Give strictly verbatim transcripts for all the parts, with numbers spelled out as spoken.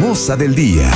chismosa del día.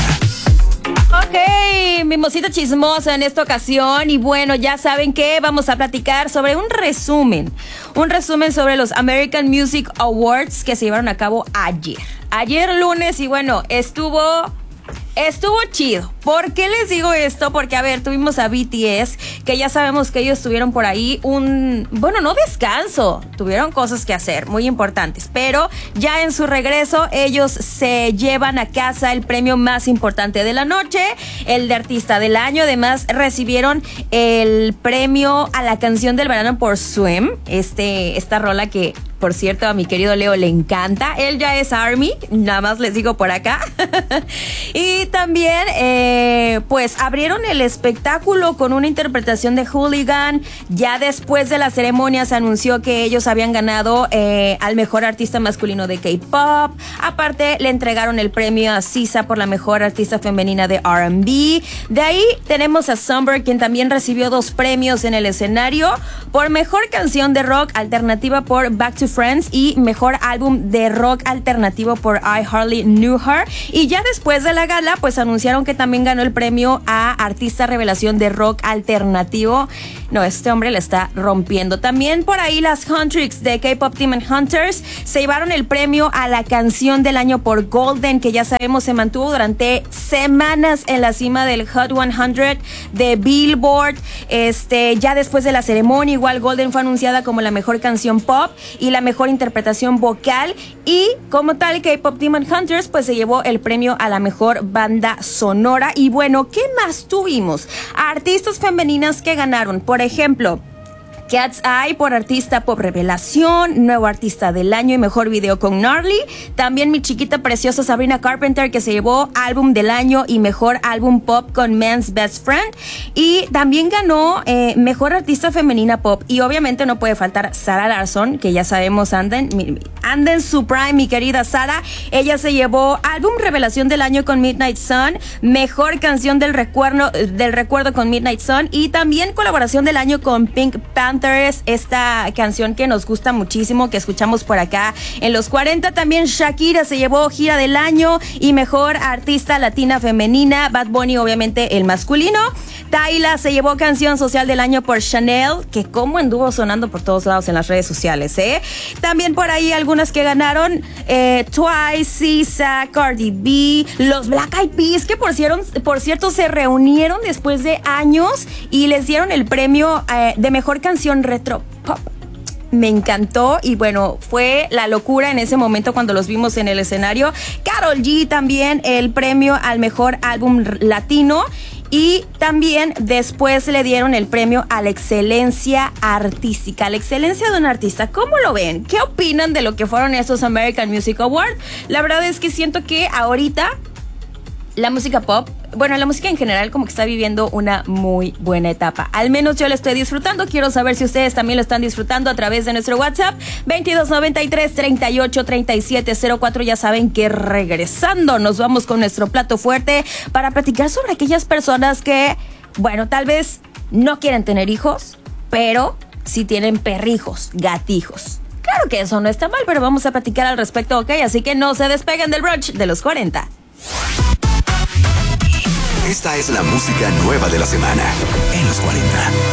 Ok, mimosita chismosa en esta ocasión. Y bueno, ya saben que vamos a platicar sobre un resumen. Un resumen sobre los American Music Awards que se llevaron a cabo ayer. Ayer lunes y bueno, estuvo... Estuvo chido. ¿Por qué les digo esto? Porque, a ver, tuvimos a B T S, que ya sabemos que ellos tuvieron por ahí un... Bueno, no descanso. Tuvieron cosas que hacer, muy importantes. Pero ya en su regreso, ellos se llevan a casa el premio más importante de la noche, el de Artista del Año. Además, recibieron el premio a la canción del verano por Swim. Este, esta rola que... Por cierto, a mi querido Leo le encanta. Él ya es ARMY, nada más les digo por acá. Y también, eh, pues, abrieron el espectáculo con una interpretación de Hooligan. Ya después de la ceremonia se anunció que ellos habían ganado eh, al mejor artista masculino de K-pop. Aparte, le entregaron el premio a S Z A por la mejor artista femenina de R and B. De ahí tenemos a Sunburn, quien también recibió dos premios en el escenario. Por mejor canción de rock alternativa por Back to Friends y mejor álbum de rock alternativo por I Hardly Knew Her. Y ya después de la gala, pues anunciaron que también ganó el premio a Artista Revelación de Rock Alternativo. No, este hombre le está rompiendo. También por ahí las Huntrix de K-Pop Demon Hunters se llevaron el premio a la canción del año por Golden, que ya sabemos se mantuvo durante semanas en la cima del Hot cien de Billboard. Este, ya después de la ceremonia, igual Golden fue anunciada como la mejor canción pop y la mejor interpretación vocal, y como tal K-Pop Demon Hunters pues se llevó el premio a la mejor banda sonora. Y bueno, ¿qué más tuvimos? Artistas femeninas que ganaron, por ejemplo, Cat's Eye por Artista Pop Revelación, Nuevo Artista del Año y Mejor Video con Gnarly. También mi chiquita preciosa Sabrina Carpenter, que se llevó Álbum del Año y Mejor Álbum Pop con Man's Best Friend. Y también ganó eh, Mejor Artista Femenina Pop. Y obviamente no puede faltar Sarah Larsson, que ya sabemos anda en, anda en su prime, mi querida Sara. Ella se llevó Álbum Revelación del Año con Midnight Sun, Mejor Canción del Recuerdo, del Recuerdo con Midnight Sun y también Colaboración del Año con Pink Panther, esta canción que nos gusta muchísimo, que escuchamos por acá en los cuarenta. También Shakira se llevó Gira del Año y Mejor Artista Latina Femenina. Bad Bunny obviamente el masculino. Tyla se llevó Canción Social del Año por Chanel, que como anduvo sonando por todos lados en las redes sociales, ¿eh? También por ahí algunas que ganaron, eh, Twice, S Z A, Cardi B, los Black Eyed Peas, que por cierto, por cierto se reunieron después de años y les dieron el premio eh, de Mejor Canción Retro Pop. Me encantó y bueno, fue la locura en ese momento cuando los vimos en el escenario. Karol G también el premio al mejor álbum latino. Y también después le dieron el premio a la excelencia artística, a la excelencia de un artista. ¿Cómo lo ven? ¿Qué opinan de lo que fueron estos American Music Awards? La verdad es que siento que ahorita la música pop, bueno, la música en general como que está viviendo una muy buena etapa. Al menos yo la estoy disfrutando. Quiero saber si ustedes también lo están disfrutando a través de nuestro WhatsApp veintidós noventa y tres, treinta y ocho, treinta y siete cero cuatro. Ya saben que regresando nos vamos con nuestro plato fuerte para platicar sobre aquellas personas que, bueno, tal vez no quieren tener hijos, pero sí tienen perrijos, gatijos. Claro que eso no está mal, pero vamos a platicar al respecto, ¿ok? Así que no se despeguen del brunch de los cuarenta. Esta es la música nueva de la semana en los cuarenta.